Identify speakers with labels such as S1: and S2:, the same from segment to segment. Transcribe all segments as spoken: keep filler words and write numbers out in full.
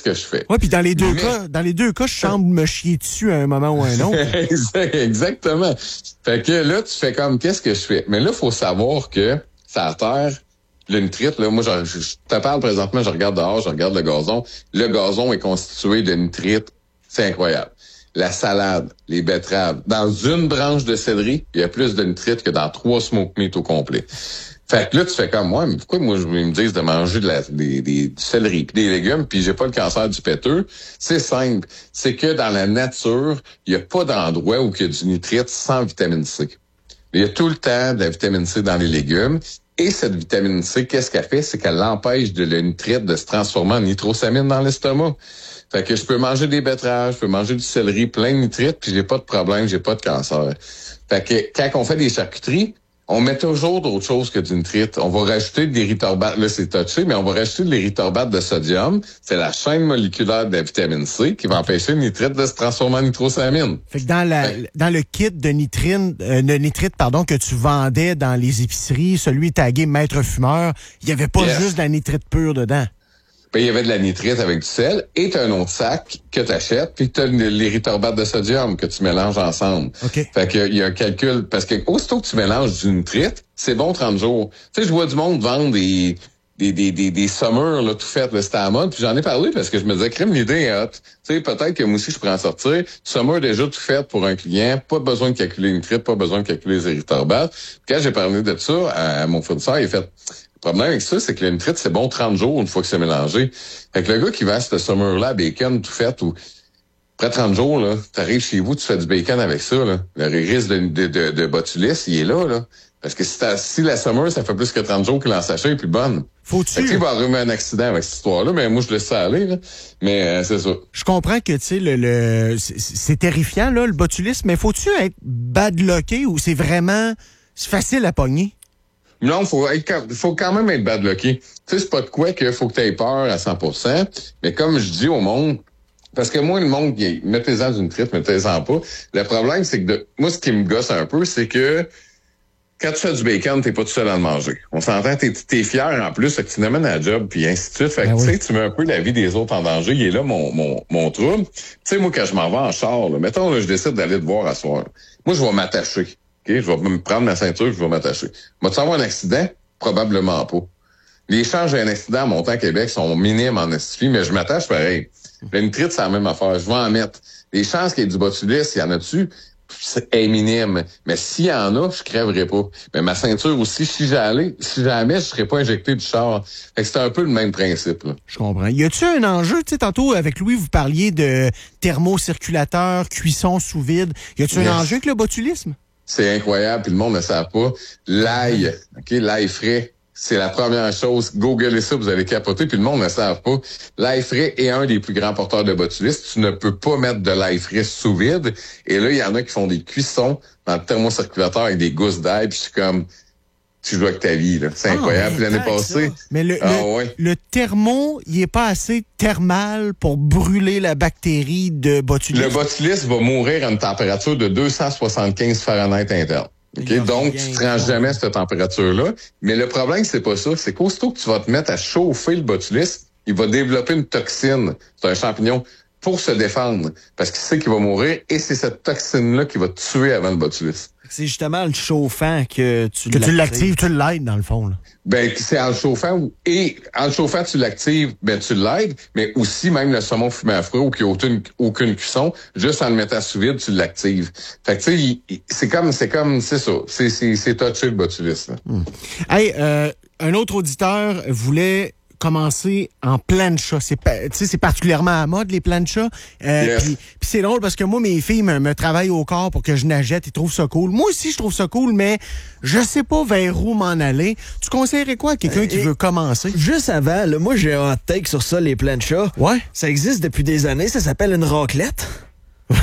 S1: que je fais?
S2: Oui, puis dans les deux
S1: Mais...
S2: cas, dans les deux cas, je semble me chier dessus à un moment ou à un autre.
S1: Exactement. Fait que là, tu fais comme, qu'est-ce que je fais? Mais là, il faut savoir que, ça terre, le nitrite, là, moi, je, je te parle présentement, je regarde dehors, je regarde le gazon. Le gazon est constitué de nitrite. C'est incroyable. La salade, les betteraves. Dans une branche de céleri, il y a plus de nitrite que dans trois smoke meat au complet. Fait que là, tu fais comme moi, mais pourquoi moi, je me dis de manger de la, des, des, du céleri puis des légumes, puis j'ai pas le cancer du péteux? C'est simple. C'est que dans la nature, il y a pas d'endroit où il y a du nitrite sans vitamine C. Il y a tout le temps de la vitamine C dans les légumes. Et cette vitamine C, qu'est-ce qu'elle fait? C'est qu'elle empêche de le nitrite de se transformer en nitrosamine dans l'estomac. Fait que je peux manger des betteraves, je peux manger du céleri plein de nitrite, puis j'ai pas de problème, j'ai pas de cancer. Fait que quand on fait des charcuteries, on met toujours d'autres choses que du nitrite. On va rajouter de l'érythorbates, là c'est touché, mais on va rajouter de l'érythorbates de sodium. C'est la chaîne moléculaire de la vitamine C qui va empêcher le nitrite de se transformer en nitrosamine.
S2: Fait que dans la fait... dans le kit de nitrine, euh, de nitrite pardon que tu vendais dans les épiceries, celui tagué maître fumeur, il y avait pas yes. juste de la nitrite pure dedans.
S1: Ben, il y avait de la nitrite avec du sel et t'as un autre sac que t'achètes puis t'as l'érythorbate de sodium que tu mélanges ensemble.
S2: Okay.
S1: Fait que il y a un calcul parce que aussitôt que tu mélanges du nitrite, c'est bon trente jours. Tu sais, je vois du monde vendre des des des des, des summers là tout fait, là, c'était à la mode, puis j'en ai parlé parce que je me disais crème l'idée est hot. Tu sais, peut-être que moi aussi je pourrais en sortir. Summer déjà tout fait pour un client, pas besoin de calculer le nitrite, pas besoin de calculer les érythorbates. Quand j'ai parlé de ça à mon fournisseur, il a fait le problème avec ça, c'est que le nitrite, c'est bon trente jours une fois que c'est mélangé. Fait que le gars qui va à ce summer-là, bacon tout fait, ou après trente jours, là, t'arrives chez vous, tu fais du bacon avec ça, là. Le risque de, de, de, de botulisme, il est là, là. Parce que si, si la summer, ça fait plus que trente jours que l'en sachet est plus bonne.
S2: Faut-tu?
S1: Fait que il va arriver un accident avec cette histoire-là, mais moi, je laisse ça aller, là. Mais euh, c'est ça.
S2: Je comprends que, tu sais, le, le c'est, c'est terrifiant, là, le botulisme, mais faut-tu être badlocké ou c'est vraiment c'est facile à pogner?
S1: Non, faut être, faut quand même être badlocké. Tu sais, c'est pas de quoi qu'il faut que tu aies peur à cent pour cent. Mais comme je dis au monde, parce que moi, le monde, mettez-en du nitrite, mettez-en pas. Le problème, c'est que de, moi, ce qui me gosse un peu, c'est que quand tu fais du bacon, t'es pas tout seul à le manger. On s'entend, t'es, t'es fier en plus, que tu l'amènes à la job, puis ainsi de suite. Fait que, ben tu sais, oui. Tu mets un peu la vie des autres en danger. Il est là, mon, mon, mon trouble. Tu sais, moi, quand je m'en vais en char, là, mettons, là, je décide d'aller te voir à soir. Moi, je vais m'attacher. Okay, je vais me prendre ma ceinture, je vais m'attacher. Vas-tu avoir un accident? Probablement pas. Les chances d'un accident à Montant-Québec sont minimes en estifie, mais je m'attache pareil. Le nitrite, c'est la même affaire. Je vais en mettre. Les chances qu'il y ait du botulisme, il y en a dessus, c'est minime. Mais s'il y en a, je crèverai pas. Mais ma ceinture aussi, si j'allais, si jamais, je serais pas injecté du char. Fait que c'est un peu le même principe, là.
S2: Je comprends. Y a-tu un enjeu? Tu sais, tantôt, avec Louis, vous parliez de thermocirculateur, cuisson sous vide. Y a-tu yes. un enjeu avec le botulisme?
S1: C'est incroyable, puis le monde ne sait pas. L'ail, OK, l'ail frais, c'est la première chose. Googlez ça, vous allez capoter, puis le monde ne sait pas. L'ail frais est un des plus grands porteurs de botulisme. Tu ne peux pas mettre de l'ail frais sous vide. Et là, il y en a qui font des cuissons dans le thermocirculateur avec des gousses d'ail, puis je suis comme... Tu joues avec ta vie, là. C'est ah, incroyable. L'année passée...
S2: Mais le,
S1: ah,
S2: le,
S1: ouais.
S2: le thermo, il est pas assez thermal pour brûler la bactérie de botulisme.
S1: Le botulisme va mourir à une température de deux cent soixante-quinze Fahrenheit interne. Okay? Donc, tu te rends jamais à cette température-là. Mais le problème, c'est pas ça. C'est qu'aussitôt que tu vas te mettre à chauffer le botulisme, il va développer une toxine. C'est un champignon pour se défendre. Parce qu'il sait qu'il va mourir et c'est cette toxine-là qui va te tuer avant le botulisme.
S2: C'est justement le chauffant que tu que l'actives. tu l'actives, tu l'aides dans le fond. Là.
S1: Ben c'est en le chauffant et en le chauffant tu l'actives, ben tu l'aides, mais aussi même le saumon fumé à feu ou qui a aucune aucune cuisson, juste en le mettant sous vide tu l'actives. Fait que tu sais c'est comme c'est comme c'est ça, c'est c'est c'est touché le botulisme.
S2: Hum. Hey, euh, un autre auditeur voulait commencer en plancha. C'est, tu sais, c'est particulièrement à la mode, les planchas. Euh,
S1: yes.
S2: Puis c'est drôle parce que moi, mes filles me, me travaillent au corps pour que je nagette. Ils trouvent ça cool. Moi aussi, je trouve ça cool, mais je sais pas vers où m'en aller. Tu conseillerais quoi à quelqu'un euh, qui veut commencer?
S3: Juste avant, là, moi, j'ai un hot take sur ça, les planchas.
S2: Ouais.
S3: Ça existe depuis des années. Ça s'appelle une raclette.
S1: ouais.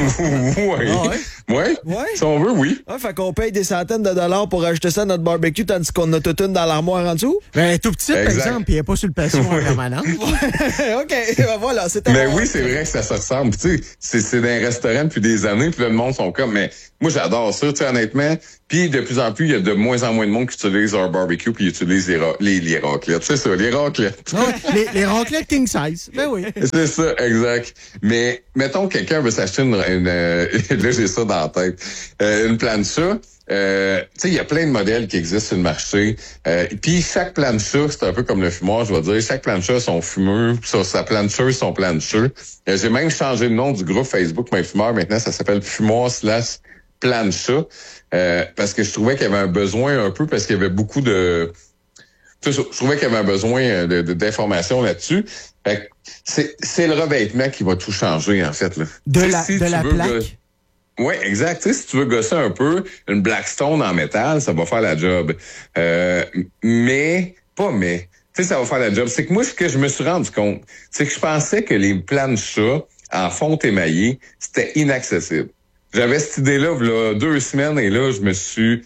S1: Ah ouais. Ouais.
S3: Ouais.
S1: Si on veut, oui.
S3: Ouais, fait qu'on paye des centaines de dollars pour ajouter ça à notre barbecue tandis qu'on a toute une dans l'armoire en dessous.
S2: Ben, tout petit, par exemple, puis il n'est pas sur le passion en permanence.
S3: OK. Ben voilà, c'était
S1: Mais oui, c'est vrai que ça se ressemble. Tu sais, c'est, c'est dans un restaurant depuis des années, puis le monde sont comme, mais moi, j'adore ça. Tu sais, honnêtement, Puis de plus en plus, il y a de moins en moins de monde qui utilise leur barbecue puis utilise les, ra- les, les raclettes. C'est ça, les raclettes.
S2: Ouais, les, les raclettes king size. Ben oui.
S1: C'est ça, exact. Mais mettons que quelqu'un veut s'acheter une... une euh, là, j'ai ça dans la tête. Euh, une plancha. Euh, tu sais, il y a plein de modèles qui existent sur le marché. Euh, Puis chaque plancha, c'est un peu comme le fumoir, je vais dire. Chaque plancha a son fumeur, sur sa plancheuse, son plancheux. Euh, j'ai même changé le nom du groupe Facebook Mes Fumeurs. Maintenant, ça s'appelle Fumoir slash plancha. Euh, parce que je trouvais qu'il y avait un besoin un peu, parce qu'il y avait beaucoup de... Je trouvais qu'il y avait un besoin de, de, d'informations là-dessus. Fait que c'est, c'est le revêtement qui va tout changer, en fait. Là.
S2: De la,
S1: si
S2: de la
S1: veux,
S2: plaque?
S1: Oui, exact. Tu sais, si tu veux gosser un peu, une Blackstone en métal, ça va faire la job. Euh, mais, pas mais, tu sais, ça va faire la job. C'est que moi, ce que je me suis rendu compte, c'est que je pensais que les planchas en fonte émaillée, c'était inaccessible. J'avais cette idée-là, là, deux semaines, et là, je me suis...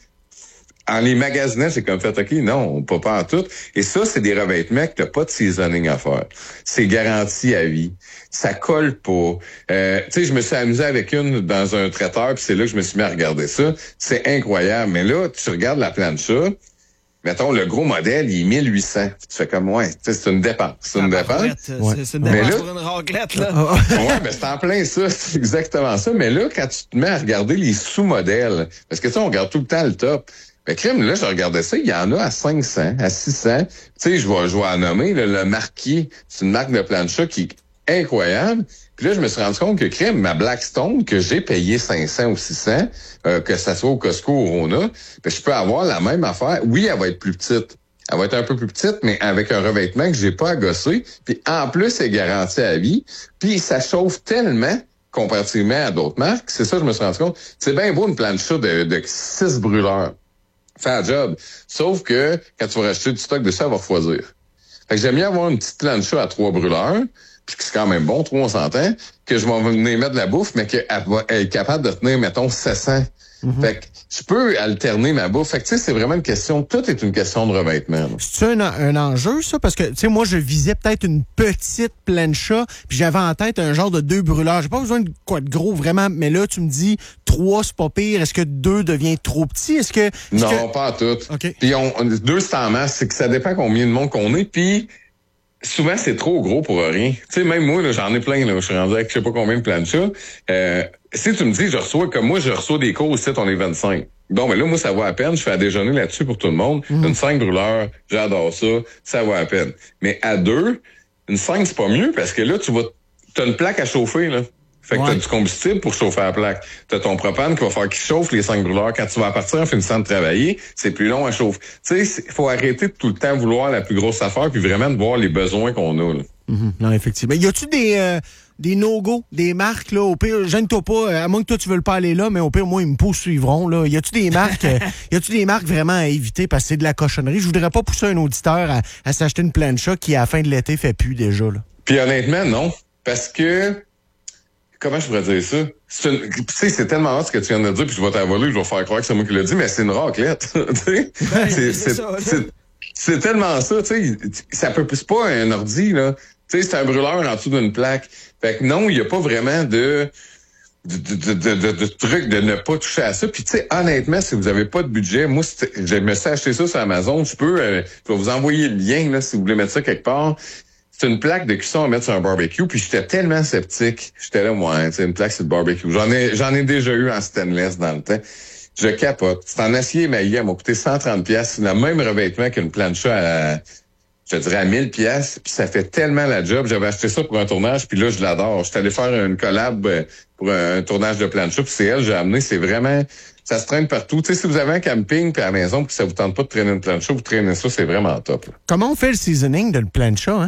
S1: En les magasinant, j'ai comme fait, OK, non, pas pas en tout. Et ça, c'est des revêtements que t'as pas de seasoning à faire. C'est garanti à vie. Ça colle pas. Euh, tu sais, je me suis amusé avec une dans un traiteur, puis c'est là que je me suis mis à regarder ça. C'est incroyable. Mais là, tu regardes la plancha, mettons, le gros modèle, il est mille huit cents. Tu fais comme, ouais, tu sais, c'est une dépense. C'est une dépense.
S3: Ouais. C'est, c'est une dépense
S1: là,
S3: pour une raclette, là.
S1: ouais, mais c'est en plein ça. C'est exactement ça. Mais là, quand tu te mets à regarder les sous-modèles, parce que tu sais, on regarde tout le temps le top. Ben, crème, là, je regardais ça, il y en a à cinq cents, à six cents. Tu sais, je vais, je vais en nommer, là, le Marquis, c'est une marque de plancha qui est incroyable. Puis là, je me suis rendu compte que, crème, ma Blackstone, que j'ai payé cinq cents ou six cents, euh, que ça soit au Costco ou au Rona, ben, je peux avoir la même affaire. Oui, elle va être plus petite. Elle va être un peu plus petite, mais avec un revêtement que j'ai pas à gosser. Puis en plus, c'est garanti à vie. Puis ça chauffe tellement comparativement à d'autres marques. C'est ça, je me suis rendu compte. C'est bien beau une plancha de, de six brûleurs. Fait un job. Sauf que quand tu vas racheter du stock de ça, elle va refroidir. Fait que j'aime mieux avoir une petite plancha à trois brûleurs, puis c'est quand même bon, trois on s'entend, que je vais venir mettre de la bouffe, mais qu'elle va être capable de tenir, mettons, sept cents. Mm-hmm. Fait que je peux alterner ma bouffe. Fait que tu sais, c'est vraiment une question, tout est une question de revêtement.
S2: C'est un, un enjeu, ça? Parce que, tu sais, moi, je visais peut-être une petite plancha, puis j'avais en tête un genre de deux brûleurs. J'ai pas besoin de quoi de gros, vraiment, mais là, tu me dis, trois, c'est pas pire. Est-ce que deux devient trop petit? Est-ce que... Est-ce
S1: non,
S2: que...
S1: pas à tout.
S2: Okay.
S1: Puis on, deux, c'est en masse. C'est que ça dépend combien de monde qu'on est, puis... Souvent, c'est trop gros pour rien. Tu sais, même moi, là, j'en ai plein, là. Je suis rendu avec je sais pas combien de planchas. Euh, si tu me dis, je reçois, comme moi, je reçois des cours ici, on est vingt-cinq. Bon, mais là, moi, ça va à peine. Je fais à déjeuner là-dessus pour tout le monde. Mmh. Une cinq brûleurs, j'adore ça. Ça va à peine. Mais à deux, une cinq, c'est pas mieux parce que là, tu vas, t'as une plaque à chauffer, là. Fait que ouais. T'as du combustible pour chauffer la plaque. T'as ton propane qui va faire qu'il chauffe les cinq brûleurs. Quand tu vas partir en finissant de travailler, c'est plus long à chauffer. Tu sais, il faut arrêter de tout le temps vouloir la plus grosse affaire puis vraiment de voir les besoins qu'on a, là.
S2: Mm-hmm. Non, effectivement. Y a-tu des, euh, des no-go, des marques, là, au pire, gêne-toi pas, à moins que toi tu veux pas aller là, mais au pire, moi, ils me poussent, suivront, là. Y a-tu des marques, euh, y a-tu des marques vraiment à éviter parce que c'est de la cochonnerie? Je voudrais pas pousser un auditeur à, à s'acheter une plancha qui, à la fin de l'été, fait plus déjà, là.
S1: Puis honnêtement, non. Parce que, comment je pourrais dire ça? Tu sais, c'est tellement hot ce que tu viens de dire, puis je vais t'avoler, je vais faire croire que c'est moi qui l'ai dit, mais c'est une raclette. c'est, c'est, c'est, c'est, c'est tellement ça, tu sais. Ça peut c'est pas un ordi, là. Tu sais, c'est un brûleur en dessous d'une plaque. Fait que non, il n'y a pas vraiment de de, de, de, de, de truc de ne pas toucher à ça. Puis tu sais, honnêtement, si vous avez pas de budget, moi, je me suis acheté ça sur Amazon. Je peux, euh, je vais vous envoyer le lien, là, si vous voulez mettre ça quelque part. C'est une plaque de cuisson à mettre sur un barbecue, puis j'étais tellement sceptique. J'étais là, moi, hein, c'est une plaque sur le barbecue. J'en ai, j'en ai déjà eu en stainless dans le temps. Je capote. C'est en acier émaillé, elle m'a coûté cent trente piastres. C'est le même revêtement qu'une plancha à, je dirais, à mille piastres. Puis ça fait tellement la job. J'avais acheté ça pour un tournage, puis là, je l'adore. J'étais allé faire une collab pour un, un tournage de plancha, puis c'est elle, j'ai amené. C'est vraiment, ça se traîne partout. Tu sais, si vous avez un camping puis à la maison, puis ça vous tente pas de traîner une plancha, vous traînez ça, c'est vraiment top, là.
S2: Comment on fait le seasoning d'une plancha, hein?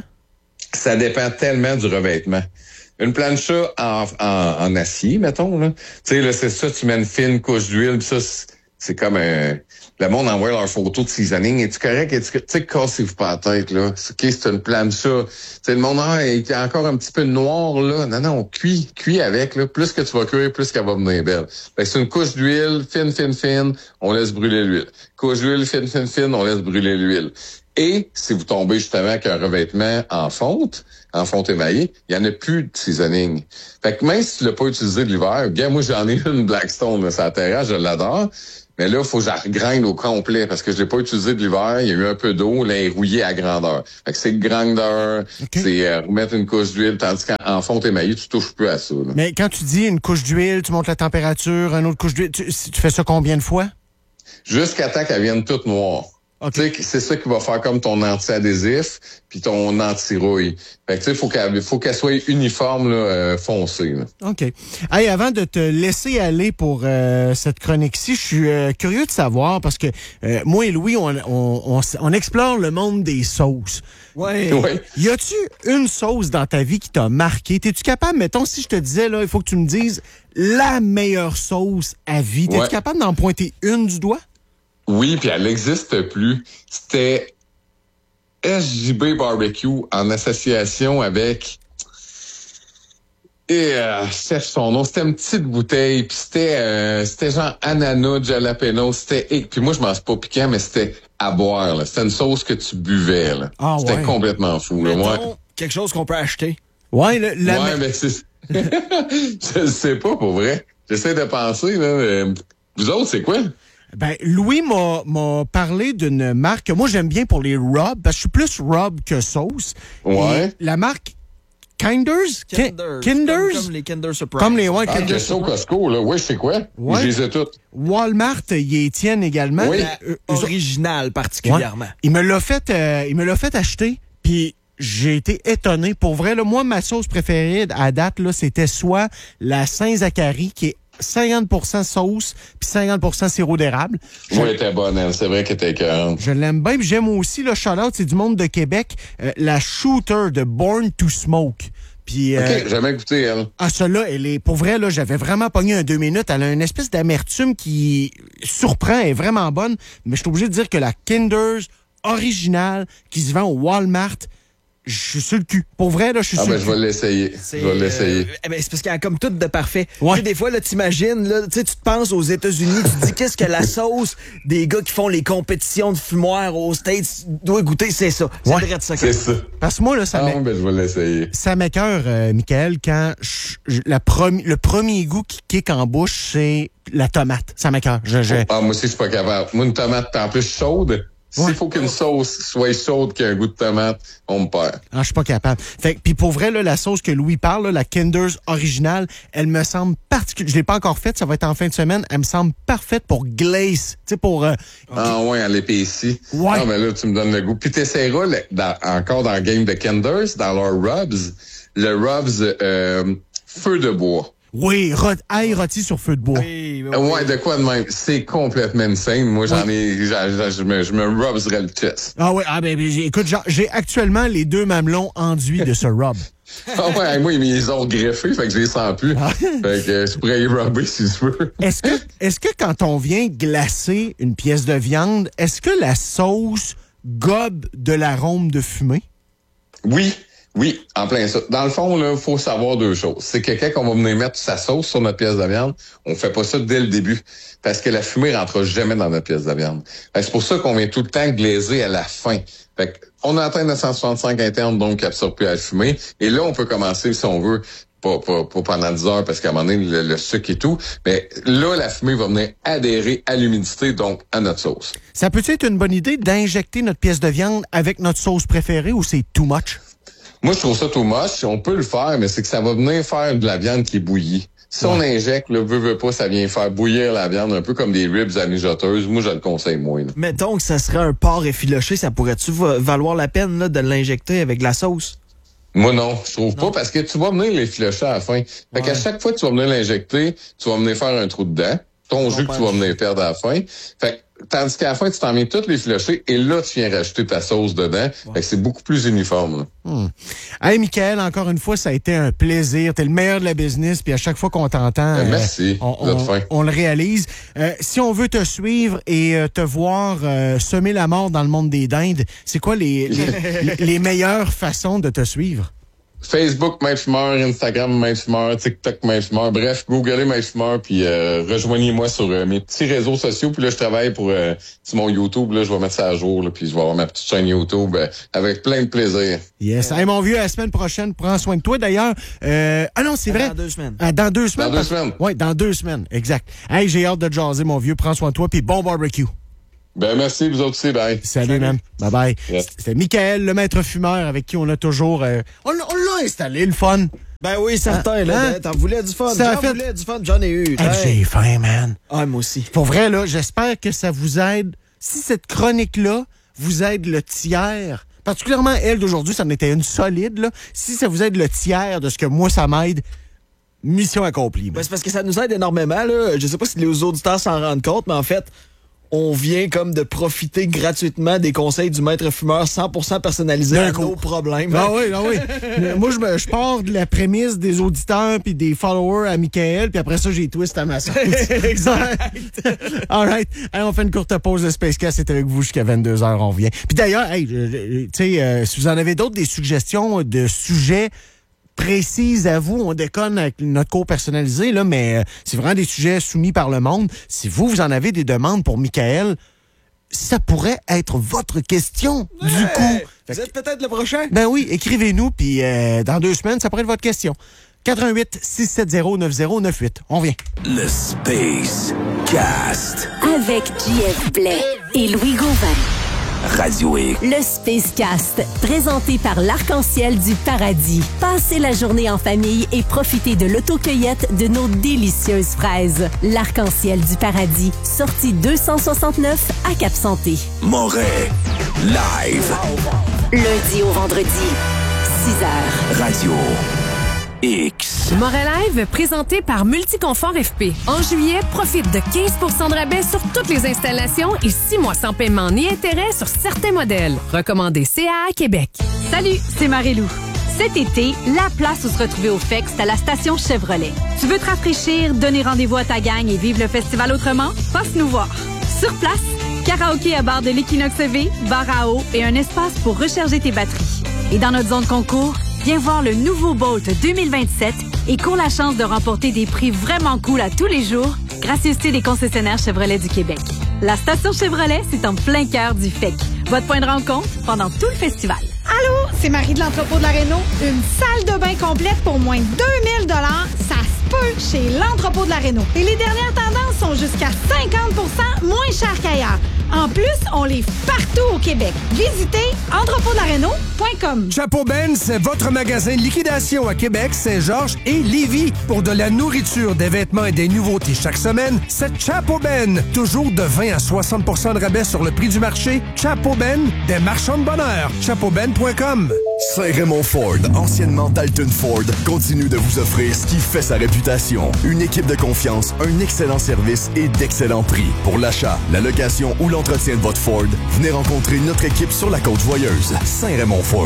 S1: Ça dépend tellement du revêtement. Une plancha en, en, en acier, mettons, là. Tu sais, là, c'est ça, tu mets une fine couche d'huile, pis ça, c'est, c'est comme un... Le monde envoie leurs photos de seasoning. Es-tu correct? Es-tu... Tu sais, cassez-vous pas la tête, là. C'est, okay, c'est une plancha. Tu sais, le monde, ah, il est encore un petit peu noir, là. Non, non, cuit, cuit avec, là. Plus que tu vas cuire, plus qu'elle va venir belle. Fait que c'est une couche d'huile, fine, fine, fine, on laisse brûler l'huile. Couche d'huile, fine, fine, fine, on laisse brûler l'huile. Et si vous tombez justement avec un revêtement en fonte, en fonte émaillée, il n'y en a plus de seasoning. Fait que même si tu l'as pas utilisé de l'hiver, bien moi j'en ai une Blackstone là, sur la terrasse, je l'adore. Mais là, il faut que je la regrind au complet parce que je l'ai pas utilisé de l'hiver. Il y a eu un peu d'eau, là, elle est rouillée à grandeur. Fait que c'est le grinder, okay. c'est euh, remettre une couche d'huile, tandis qu'en fonte émaillée, tu touches plus à ça. Là.
S2: Mais quand tu dis une couche d'huile, tu montes la température, une autre couche d'huile, tu, tu fais ça combien de fois?
S1: Jusqu'à temps qu'elle vienne toute noire. Okay. Tu sais, c'est ça qui va faire comme ton anti-adhésif puis ton anti-rouille. Fait que tu sais, faut qu'elle, faut qu'elle soit uniforme, là, euh, foncée. Là.
S2: OK. Hey, avant de te laisser aller pour euh, cette chronique-ci, je suis euh, curieux de savoir parce que euh, moi et Louis, on, on, on, on explore le monde des sauces.
S3: Ouais.
S1: ouais.
S2: Y a-tu une sauce dans ta vie qui t'a marqué? T'es-tu capable, mettons, si je te disais, là, il faut que tu me dises la meilleure sauce à vie. T'es-tu ouais. capable d'en pointer une du doigt?
S1: Oui, puis elle n'existe plus. C'était S J B Barbecue en association avec... Et euh, je cherche son nom. C'était une petite bouteille, puis c'était euh, c'était genre ananas, jalapeno. C'était... Et puis moi, je mange pas piquant, mais c'était à boire. Là. C'était une sauce que tu buvais. Là. Ah, c'était ouais. complètement fou. Là. Ouais.
S3: Quelque chose qu'on peut acheter.
S2: Ouais, le, la...
S1: ouais, mais c'est... je sais pas, pour vrai. J'essaie de penser. Là. Vous autres, c'est quoi?
S2: Ben, Louis m'a, m'a parlé d'une marque que moi j'aime bien pour les rubs, parce que je suis plus rub que sauce.
S1: Ouais.
S2: Et la marque Kinders?
S3: Kinders.
S2: Kinders?
S3: Comme, comme les Kinder Surprise.
S2: Comme les, ouais,
S1: ah,
S2: Kinder
S1: Surprise. Costco, là. Oui, c'est quoi?
S2: Ouais.
S1: Je les ai toutes.
S2: Walmart, ils y tiennent également.
S1: Oui.
S3: La, euh, originale, particulièrement.
S2: Ouais. Il me l'a fait, euh, il me l'a fait acheter, puis j'ai été étonné. Pour vrai, là, moi, ma sauce préférée à date, là, c'était soit la Saint-Zacharie, qui est cinquante pour cent sauce puis cinquante pour cent sirop d'érable.
S1: Oui, elle était bonne, elle. C'est vrai qu'elle était écœurante.
S2: Je l'aime bien. Puis j'aime aussi, le shout-out, c'est du monde de Québec, euh, la Shooter de Born to Smoke. Puis,
S1: OK,
S2: euh,
S1: j'ai jamais goûté, elle.
S2: Ah, celle-là, elle est, pour vrai, là, j'avais vraiment pogné un deux minutes. Elle a une espèce d'amertume qui surprend, elle est vraiment bonne. Mais je suis obligé de dire que la Kinders originale qui se vend au Walmart, je suis sur le cul. Pour vrai, là, je suis
S1: ah
S2: sur
S1: ben,
S2: le
S1: je
S2: cul.
S1: vais l'essayer.
S3: C'est,
S1: je vais l'essayer.
S3: Euh, eh ben, c'est parce qu'il y a comme tout de parfait.
S2: Ouais.
S3: Tu sais, des fois, là, t'imagines, là, tu sais, tu te penses aux États-Unis, tu te dis qu'est-ce que la sauce des gars qui font les compétitions de fumoir aux States doit goûter, c'est ça. C'est
S2: ouais.
S3: vrai de ça.
S1: C'est ça.
S2: Parce que moi, là, ça
S1: ah,
S2: m'é...
S1: ben, je vais l'essayer.
S2: Ça m'écoeure, euh, Michael, quand je, je, la premi... le premier goût qui kick en bouche, c'est la tomate. Ça m'écoeure. Je, je...
S1: Ah, moi aussi, je suis pas capable. Moi, une tomate, en plus chaude. S'il ouais. faut qu'une sauce soit chaude qui a un goût de tomate, on me perd.
S2: Ah, je suis pas capable. Fait puis pour vrai, là, la sauce que Louis parle, là, la Kinders originale, elle me semble particulière. Je l'ai pas encore faite, ça va être en fin de semaine. Elle me semble parfaite pour glace. Tu sais, pour... Euh,
S1: ah ouais, à l'épaissie.
S2: Ouais.
S1: Ah, mais là, tu me donnes le goût. Puis t'essaieras, le, dans, encore dans le game de Kinders, dans leur rubs, le rubs euh, feu de bois.
S2: Oui, rot, ail rôti sur feu de bois.
S3: Oui, oui,
S1: ouais, de quoi de même? C'est complètement insane. Moi, j'en oui. ai, j'en, je me, je me rubserais le chest.
S2: Ah oui, ah ben, écoute, j'ai actuellement les deux mamelons enduits de ce rub.
S1: Ah ouais, moi, ils les ont greffés, fait que je les sens plus. Ah. Fait que euh, je pourrais y rubber si tu veux.
S2: Est-ce que, est-ce que quand on vient glacer une pièce de viande, est-ce que la sauce gobe de l'arôme de fumée?
S1: Oui. Oui, en plein ça. Dans le fond, là, faut savoir deux choses. C'est que quand on va venir mettre sa sauce sur notre pièce de viande, on fait pas ça dès le début. Parce que la fumée rentre jamais dans notre pièce de viande. Fait que c'est pour ça qu'on vient tout le temps glaiser à la fin. Fait que on a atteint neuf cent soixante-cinq internes, donc qui absorbe plus la fumée. Et là, on peut commencer, si on veut, pas, pas, pas pendant dix heures, parce qu'à un moment donné, le, le sucre et tout. Mais là, la fumée va venir adhérer à l'humidité, donc à notre sauce.
S2: Ça peut être une bonne idée d'injecter notre pièce de viande avec notre sauce préférée ou c'est too much?
S1: Moi, je trouve ça too much. On peut le faire, mais c'est que ça va venir faire de la viande qui est bouillie. Si ouais. on injecte, le veut, veut pas, ça vient faire bouillir la viande, un peu comme des ribs à mijoteuses. Moi, je le conseille moins. Là.
S3: Mettons que ça serait un porc effiloché, ça pourrait-tu valoir la peine là, de l'injecter avec de la sauce?
S1: Moi, non, je trouve non. pas, parce que tu vas venir l'effilocher à la fin. Fait ouais. qu'à chaque fois que tu vas venir l'injecter, tu vas venir faire un trou dedans. Ton jus que tu vas venir perdre à la fin. Fait tandis qu'à la fin, tu t'en mets toutes les filochées et là, tu viens rajouter ta sauce dedans. Ouais. Fait que c'est beaucoup plus uniforme. Là.
S2: Hmm. Hey, Michael, encore une fois, ça a été un plaisir. T'es le meilleur de la business, puis à chaque fois qu'on t'entend,
S1: euh, merci.
S2: Euh, on, on, on le réalise. Euh, si on veut te suivre et euh, te voir euh, semer la mort dans le monde des dindes, c'est quoi les, les, les meilleures façons de te suivre?
S1: Facebook Maître Fumeur, Instagram Maître Fumeur, TikTok Maître Fumeur. Bref, googlez Maître Fumeur, puis euh, rejoignez-moi sur euh, mes petits réseaux sociaux. Puis là, je travaille pour euh, sur mon YouTube. Là, je vais mettre ça à jour, là, puis je vais avoir ma petite chaîne YouTube euh, avec plein de plaisir.
S2: Yes. Hey, mon vieux, la semaine prochaine, prends soin de toi. D'ailleurs, euh, ah non, c'est vrai.
S3: Dans deux semaines.
S2: Ah, dans deux semaines.
S1: Dans deux semaines.
S2: Oui, dans deux semaines, exact. Hey, j'ai hâte de te jaser, mon vieux. Prends soin de toi, puis bon barbecue.
S1: Ben merci, vous autres aussi, bye.
S2: Salut, Salut. man. Bye bye.
S1: Yes.
S2: C'était Michael, le maître fumeur, avec qui on a toujours... Euh, on, l'a- on l'a installé, le fun.
S3: Ben oui, certain,
S2: Hein?
S3: là.
S2: Hein?
S3: T'en voulais du fun.
S2: Ça a
S3: J'en
S2: fait-
S3: voulais du fun, j'en ai eu.
S2: Hey,
S3: Hey.
S2: j'ai faim, man.
S3: Ah, moi aussi.
S2: Pour vrai, là, j'espère que ça vous aide. Si cette chronique-là vous aide le tiers, particulièrement elle d'aujourd'hui, ça en était une solide, là. Si ça vous aide le tiers de ce que moi, ça m'aide, mission accomplie. man.
S3: Ben, c'est parce que ça nous aide énormément, là. Je sais pas si les auditeurs s'en rendent compte, mais en fait, on vient comme de profiter gratuitement des conseils du maître fumeur cent pour cent personnalisés
S2: D'un
S3: à
S2: coup.
S3: nos problèmes.
S2: Ah oui, ah oui. Mais moi, je, me, je pars de la prémisse des auditeurs puis des followers à Michael, puis après ça, j'ai twist à ma sauce. Exact. All right. Hey, on fait une courte pause de Spacecast. C'est avec vous jusqu'à vingt-deux heures. On revient. Puis d'ailleurs, hey, euh, euh, tu sais, euh, si vous en avez d'autres, des suggestions de sujets précises à vous, on déconne avec notre cours personnalisé, là, mais euh, c'est vraiment des sujets soumis par le monde. Si vous, vous en avez des demandes pour Michael, ça pourrait être votre question, du coup. Fait
S3: Vous
S2: que-
S3: êtes peut-être le prochain?
S2: ben oui, écrivez-nous, puis euh, dans deux semaines, ça pourrait être votre question. quatre un huit, six sept zéro, neuf zéro neuf huit. On vient.
S4: Le Space Cast.
S5: Avec J F Blais et Louis Gauvin.
S4: Radio X.
S5: Le Spacecast, présenté par l'Arc-en-Ciel du Paradis. Passez la journée en famille et profitez de l'autocueillette de nos délicieuses fraises. L'Arc-en-Ciel du Paradis, sortie deux cent soixante-neuf à Cap-Santé.
S4: Moret. Live.
S5: Lundi au vendredi, six heures.
S4: Radio X.
S6: Moret Live, présenté par Multiconfort F P. En juillet, profite de quinze pour cent de rabais sur toutes les installations et six mois sans paiement ni intérêt sur certains modèles. Recommandé C A A Québec.
S7: Salut, c'est Marie-Lou. Cet été, la place où se retrouver au F E X, c'est à la station Chevrolet. Tu veux te rafraîchir, donner rendez-vous à ta gang et vivre le festival autrement? Passe nous voir. Sur place, karaoké à bar de l'Equinox V, bar à eau et un espace pour recharger tes batteries. Et dans notre zone concours, viens voir le nouveau Bolt deux mille vingt-sept et cours la chance de remporter des prix vraiment cool à tous les jours, gracieuseté des concessionnaires Chevrolet du Québec. La station Chevrolet, c'est en plein cœur du F E C. Votre point de rencontre pendant tout le festival.
S8: Allô, c'est Marie de l'entrepôt de la Réno. Une salle de bain complète pour moins de deux mille dollars, ça se peut chez l'entrepôt de la Réno. Et les dernières tendances sont jusqu'à cinquante pour cent moins chères qu'ailleurs. En plus, on livre partout au Québec. Visitez entrepôt de la réno point com.
S9: Chapeau Ben, c'est votre magasin de liquidation à Québec, Saint-Georges et Lévis. Pour de la nourriture, des vêtements et des nouveautés chaque semaine, c'est Chapeau Ben. Toujours de vingt à soixante pour cent de rabais sur le prix du marché. Chapeau Ben, des marchands de bonheur. chapeau ben point com.
S10: Saint-Raymond Ford, anciennement Dalton Ford, continue de vous offrir ce qui fait sa réputation. Une équipe de confiance, un excellent service et d'excellents prix. Pour l'achat, la location ou l'entretien de votre Ford, venez rencontrer notre équipe sur la Côte-Joyeuse. Saint-Raymond Ford.